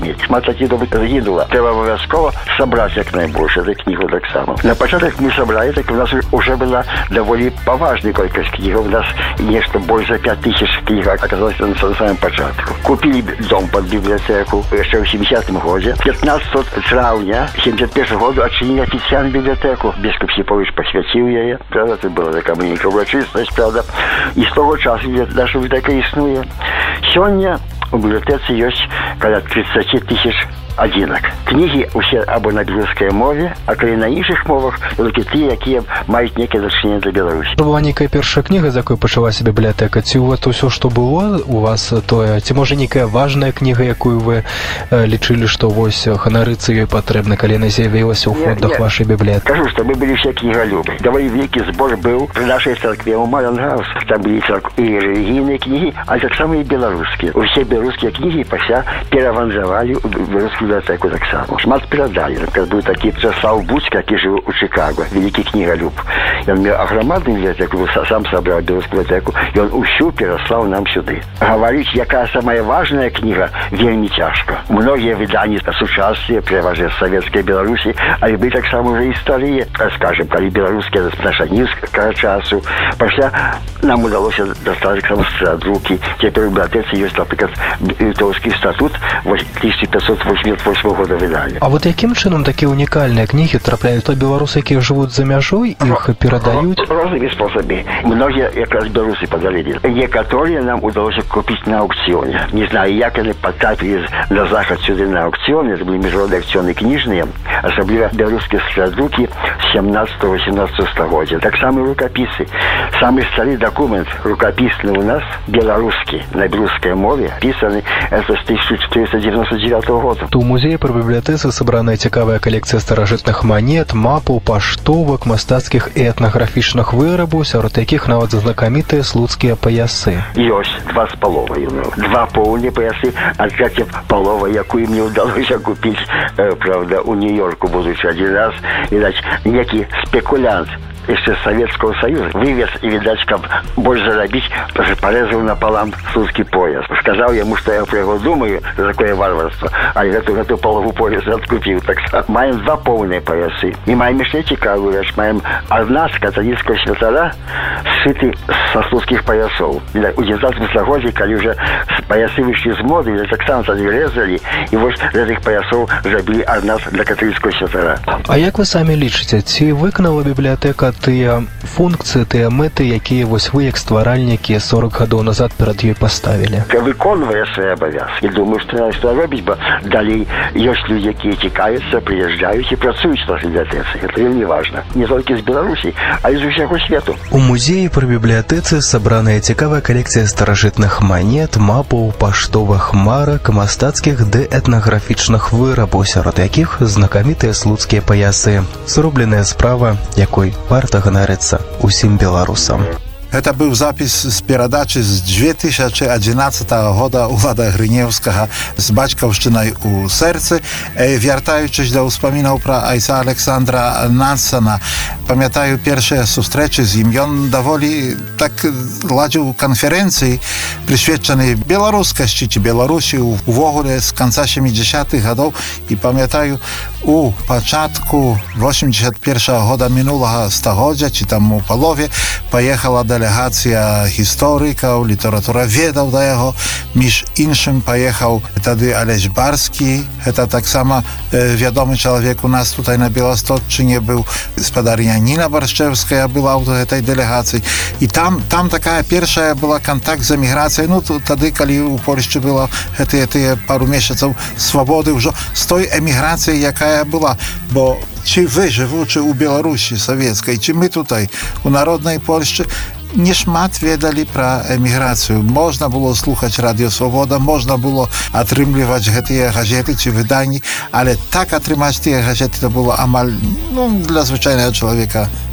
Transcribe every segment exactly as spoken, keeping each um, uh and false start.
кнігі. Шмат такіх добрых загінула. Трэба абавязкова сабраць як найбольш эту кнігу таксама. На пачатак мы сабралі, так у нас уже была даволі паважная колькасць кнігаў. У нас нешта больш за пять тысяч кніг аказалася на самом пачатку. Купілі дом под бібліятэку яшчэ ў сямідзясятым годзе. пятнадцатого траўня семьдесят первого года адчынілі афіцыйную бібліятэку. Біскуп Сіповіч посвяціў яе. Правда, это была такая маленькая урачыстасць, правда. І з того часу наша бібліятэка існуе. Сёння у бібліятэцы ёсць каля тридцать тысяч адзінак. Кнігі ўсе або на беларускай мове, а калі на іншых мовах, толькі тыя, якія маюць нейкае дачыненне да Беларусі. Была нейкая першая кніга, з якой пачалася бібліятэка? Ці у вас усё, што было у вас тое? Ці можа нейкая важная кніга, якую вы э, лічылі, што вось ханарыцца ёй патрэбна, калі яна з'явілася ў фондах вашай бібліятэкі? Кажу, што мы былі ўсе кнігалюбы. Даволі вялікі збор быў пры нашай царкве ў Маленгаус. Там былі і рэлігійныя кнігі, а таксама і беларускія. Усе беларускія кнігі пасля пераванжавалі ў беларускую бібліятэку таксама. Шмат перадалі. Наприклад, быў такі Часлаў Буцька, які жыў у Чикаго, вялікі кнігалюб. Ён меў аграмадную бібліятэку, сам сабраў беларускую бібліятэку, і ён усю пераслаў нам сюды. Гаварыць, якая самая важная кніга, вельмі цяжка. Многія выданні сучасныя, пераважна з савецкай Беларусі, але былі таксама ўжо історыі, скажем, калі беларускія нашанівскага часу. Пасля нам удалося дастаць таксама старадрукі. Цяпер у бібліятэцы ёсць, напрыклад, літоўскі статут тысяча пятьсот восемьдесят восьмого года выдання. А вот якім чынам такія унікальныя кнігі трапляюць то беларусы, якія жывуць за мяжой, іх перадаюць? Рознымі спосабамі. Многія якраз беларусы падалілі. Некаторыя нам удалося купіць на аукцыёне. Не знаю, як яны патрапілі на захад сюды на аукцыёне, это былі міжнародныя аукцыёны кніжныя, асабліва беларускія складрукі семнадцатого-восемнадцатого стагоддзя. Таксама рукапісы. Самы стары дакумент рукапісны у нас беларускі на беларускай мове пісаны это з тысяча четыреста девяносто девятого года. У музеі пры бібліятэцы сабраная цікавая калекцыя старажытных манет, мапаў, паштовак, мастацкіх і этнаграфічных вырабаў, сярод якіх нават знакамітыя слуцкія паясы. Ёсць два з паловай. Два поўныя паясы, а третья палова, якую мне ўдалося купіць, э, правда, у Нью-Йорку, будучи один раз, відаць, некі спекулянт jeszcze z Sowieckiego Союза вывез и, видать, каб больше зараbić, порезал напалам слуцкий пояс. Сказал ему, что я про его думаю, за такое варварство, а я эту, эту полову пояса откупил. Так что маем два полные поясы. И маем еще цікавую вещь. Маем одна с католического святара, сшиты со слуцких поясов. У девятнадцатом стагоддзі, когда уже поясы вышли из моды, так само тогда резали, и вот из этих поясов забили одна для католического святара. А як ви самі лічыце, ці выканала бібліятэка тыя функцыі, тыя мэты, якія вось вы, як стваральнікі, сорок гадоў назад перад ёй паставілі? Выконвае свае абавязкі. І думаю, што што робіць, бо далей ёсць людзі, якія цікавяцца, прыязджаюць і працуюць на бібліятэцы. Гэта вельмі важна. Не толькі з Беларусі, а і з усяго свету. У музеі пры бібліятэцы сабраная цікавая калекцыя старажытных манет, мапаў, паштовых марак, мастацкіх ды этнаграфічных вырабаў, сярод якіх знакамітыя слуцкія паясы. Зробленая справа, якой варта ганарыцца усім беларусам. Это był zapis z передачи z dwa tysiące jedenastego года Влада Гриневского z Батьківщиною у серці. Вертаючись до успомінав про Айса Олександра Нансена, пам'ятаю перші зустрічі з ним. Він доволі так ладив конференції, присвячені білоруськості чи Білорусі увогуле з кінця сімдесятих годів. І пам'ятаю, у початку восемьдесят первого года минулого стагоддзя, чи там у полові, поїхала делегація істориків, літературоведів до його. Між іншим поїхав тоді Олесь Барський, це так само відомий чоловік у нас тут на Білосточчині був, господарня Ніна Борщевська була в цій делегації. І там, там така перша була контакт з еміграцією, ну тоді, коли у Польщі було ці, ці пару місяців свободи вже з тої еміграції, яка була, бо чи ви, живучи у Білорусі совєтській, чи ми тут у народній Польщі, не шмат ведали про еміграцію. Можна було слухати Радіо Свобода, можна було отримувати ті газети чи видання, але так отримати ті газети, це було амаль, ну, для звичайного чоловіка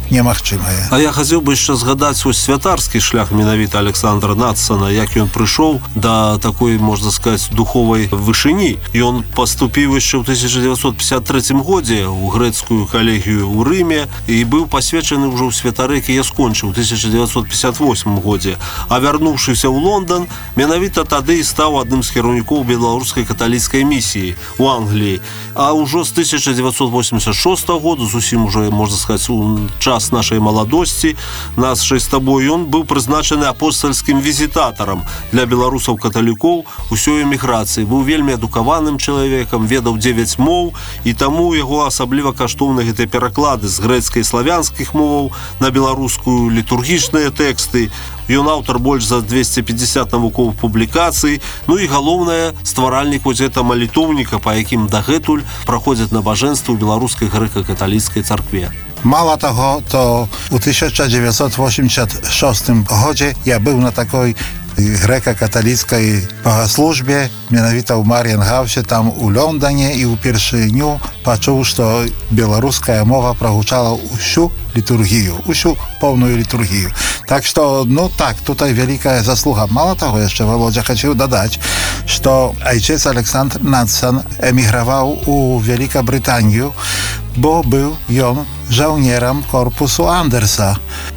немагчымае. А я хацеў бы яшчэ згадаць вось святарскі шлях менавіта Александра Надсона, як ён прыйшоў да такой, можна сказаць, духовай вышыні. Ён паступіў яшчэ ў тысяча дзевяцьсот пятьдесят третьем годзе ў грэцкую калегію ў Рыме і быў пасвечаны ўжо ў святары, які я скончыў у тысяча дзевяцьсот пятьдесят восьмым годзе. А вярнуўшыся ў Лондан, менавіта тады і стаў адным з кіраўнікоў беларускай каталіцкай місіі у Англіі. А ўжо з тысяча дзевяцьсот восемьдесят шостого года, зусім уже, можна сказаць, у час нашай маладосці, нашай з табой, ён быў прызначаны апостальскім візітатарам для беларусаў-каталікоў усёй эміграцыі. Быў вельмі адукаваным чалавекам, ведаў дзевяць моў, і таму яго асабліва каштоўны гэтыя пераклады з грэцкай і славянскіх моваў на беларускую, літургічныя тэксты. Ён аўтар больш за двести пятьдесят навуковых публікацый, ну і галоўнае, стваральнік вось гэта малітоўніка, па якім дагэтуль праходзяць набажэнствы ў беларускай грэка-каталіцкай царкве. Мало того, to u tysiąc dziewięćset osiemdziesiątym szóstym гоdzie ja był na takiej grekokatolickiej bogosłużbie, mianowito u Marienhausie, tam u Londynie i u pierwszej dniu poczuł, że białoruska mowa prohuczała usiu liturgię, usiu pełną liturgię. Tak, że no tak, tutaj wielka zasługa. Mało tego jeszcze, Wolodzia, chciał dodać, że ojciec Aleksandr Nadson emigrował u Wielką Brytanię, bo był on żołnierem korpusu Andersa.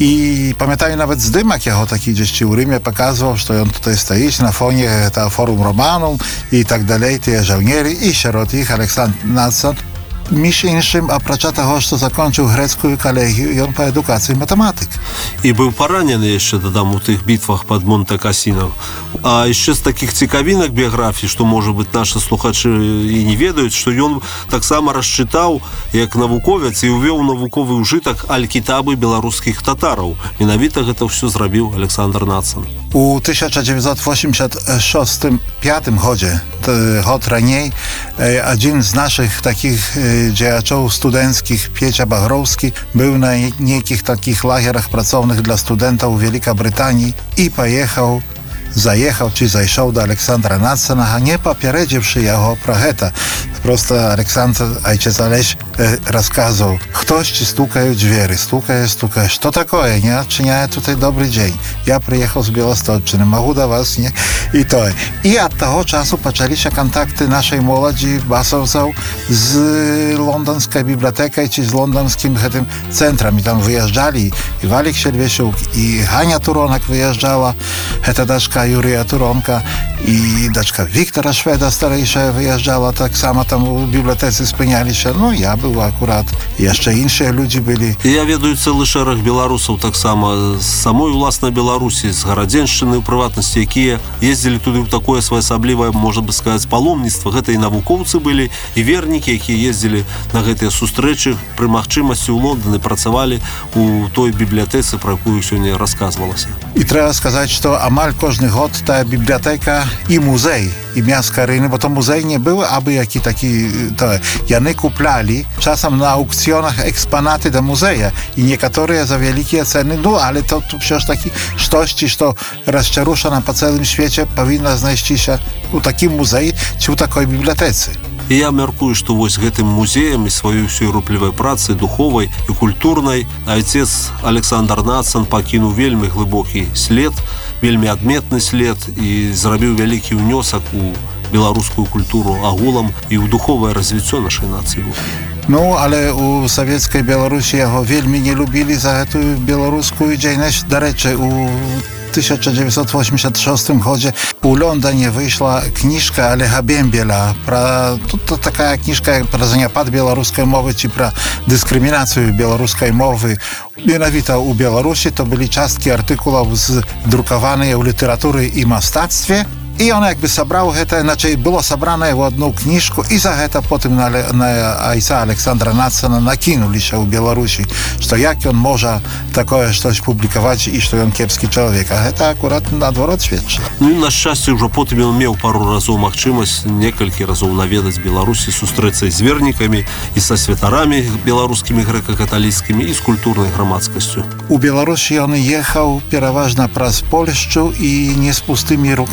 I pamiętam nawet zdymak jego taki gdzieś u Rymie pokazywał, że on tutaj stoi na fonie ta Forum Romanum i tak dalej, te żołniery i wśród ich Aleksandr Nadson. Між іншим, апрача того, що закінчив грецьку колегію, він по едукації математик. І був поранений ще, додам, у тих битвах під Монте-Касіно. А ще з таких цікавинок біографії, що, може бути, наші слухачі і не ведають, що він так само розчитав, як науковець, і увів науковий ужиток аль-кітаби білоруських татарів. Менавіта це все зробив Олександр Надсон. У tysiąc dziewięćset osiemdziesiątym szóstym piątym гоdzie, год раней, один z naszych takich działaczów studenckich, Piecia Bachrowski, był na niekich takich lagerach pracownych dla studentów w Wielkiej Brytanii i pojechał, zajechał czy zajszał do Aleksandra Nadsona, a nie popierdziwszy jego procheta. Prosto Aleksandr, ojciec Aleś, e, rozkazał, ktoś ci stukają drzwi, stukają, stukają. Co takoje, nie? Czyniają tutaj dobry dzień. Ja przyjechał z Białostocczyny, mogę do was, nie? I to. I od tego czasu zaczęli się kontakty naszej młodzi basowców z londyńskiej biblioteką czy z londyńskim tym centrum. I tam wyjeżdżali i Walik Siedwiesiuk, i Hania Turonek wyjeżdżała, ta daszka Jurija Turonka, i daczka Wiktora Szweda starejsza wyjeżdżała tak samo. Tam u bibliotece spełniali się, no ja był akurat, jeszcze inni ludzie byli. Ja ведаю цэлы шэраг беларусаў таксама з самой уласнай Беларусі, з гарадзеншчыны ў прыватнасці, якія ездзілі туды ў такое своеасаблівае, можна бы сказаць, паломніцтва. Гэта і навукоўцы былі, і вернікі, якія ездзілі на гэтыя сустрэчы пры магчымасці ў Лондоне, працавалі у той бібліятэцы, про якую сёння расказвалася. І трэба сказаць, што амаль кожны год та бібліятэка і музей імя Скарыны, бо то музей не быў абы які taki, to, jany kuplali czasem na aukcjonach eksponaty do muzeja i niektóre za wielkie ceny, no ale to, to przecież taki sztości, że rozczaruszona po całym świecie powinna znaleźć się u takim muzeju czy u takiej bibliotece. І я мяркую, што вось гэтым музеем і сваёй усёй руплівай працы духовай і культурнай айцец Александр Надсон пакінуў вельмі глыбокі след, вельмі адметны след і зрабіў вялікі ўнёсак у беларускую культуру агулам і ў духовае развіццё нашай нацыі. No, ale u sowieckiej Białorusi jego wielmi nie lubili za tę białoruską dziejność. Do rzeczy, u tysiąc dziewięćset osiemdziesiątym szóstym гоdzie u Londynie wyszła kniżka Alecha Biembiela. Pra, to, to taka kniżka про занепад białoruskiej mowy, czy про dyskryminację białoruskiej mowy. Mianowito u Białorusi to byli czastki artykułów zdrukowane u literatury i mastactwie. I on jakby zabrał to, znaczy było zabrane w jedną kniżkę i za to potem na, na ojca Aleksandra Nadsona nakinuli się u Białorusi, że jak on może takie coś publikować i że on kiepski człowiek, a to akurat na odwrót świadczy. Ну і на шчасце ўжо потым ён меў пару разоў магчымасць некалькі разоў наведаць Беларусі, сустрэцца з вернікамі і са святарамі беларускімі грэка-каталіцкімі і з культурнай грамадскасцю. У Białorusi on jechał przeważnie przez Polskę i nie z pustymi rukami jechał.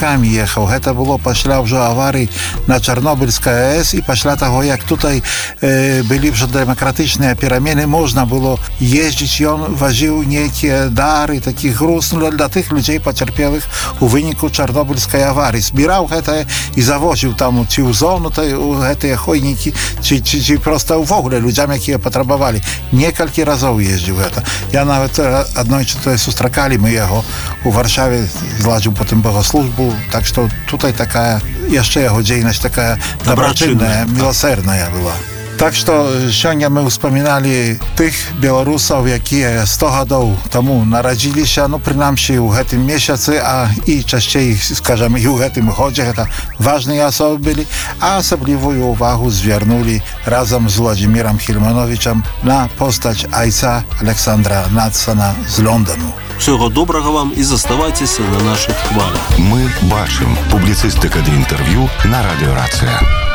приехал. Это было після вже аварии на Чернобыльской АЭС и після того, як tutaj e, byli вже демократичні переміни, можна було jeździć i on woził niekie dary, taki gruz no, dla tych ludzi poterpiałych u wyniku czarnobylskiej awarii. Zbierał te i zawoził tam ci uzonu, te, te chojniki, ci, ci, ci prosto w ogóle ludziom, jakie je potrzebowali. Niekalki razy jeździł to. Ja nawet одной tutaj sustrakali my jego u Warszawie, zladził potem bogosłużbu, tak że tutaj taka jeszcze jego dziejność taka dobroczynna, miłosierna była. Tak, że dzisiaj my wspominali tych Białorusów, jakie sto lat temu narodzili się, no przynajmniej w tym miesiącu, a i częściej, skażemy, i w tym chodzie, to ważne osoby byli, a особливую uwagę zwierнули razem z Władimиром Хельмановичем na postać ojca Aleksandra Надсона z Londynu. Всього доброго вам і заставайтеся на наших хвалях. Ми бачимо. Публіцистика для інтерв'ю на Радіо Рація.